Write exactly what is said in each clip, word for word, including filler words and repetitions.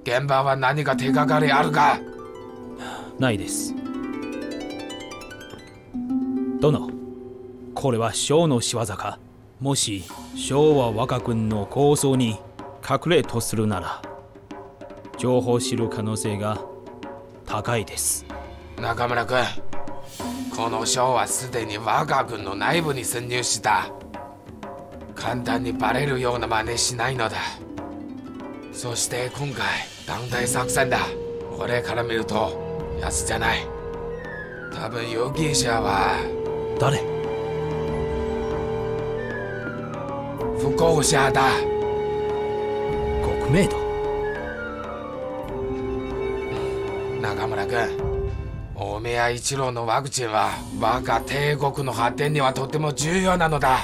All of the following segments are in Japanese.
現場は何か手がかりあるか？ ないです。殿、これは将の仕業か？もし将は若君の構想に隠れとするなら、情報を知る可能性が高いです。 中村君、この将はすでに若君の内部に潜入した。簡単にバレるような真似しないのだ。そして今回団体作戦だ。俺から見ると安じゃない。多分容疑者は誰？ 不幸者だ。 国名と中村君、大宮一郎のワクチンは我が帝国の発展にはとても重要なのだ。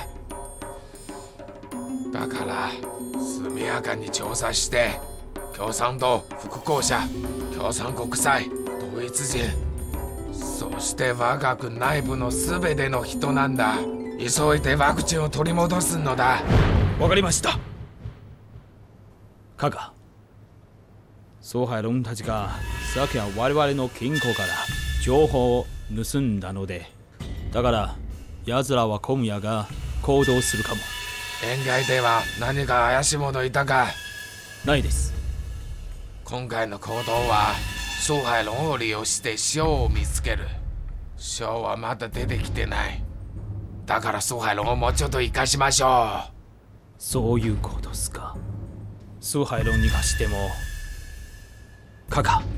だから速やかに調査して、共産党、復興者、共産国際、ドイツ人、そして我が国内部の全ての人なんだ。急いでワクチンを取り戻すのだ。 わかりました。カカ、ソハイロンたちが昨夜我々の金庫から情報を盗んだので、だから奴らは今夜が行動するかも。 沿外では何か怪しい者いたか？ ないです。 今回の行動はソハイロンを利用してショーを見つける。ショーはまだ出てきてない。だからソハイロンをもうちょっと生かしましょう。 そういうことっすか。ソハイロンに貸してもカカ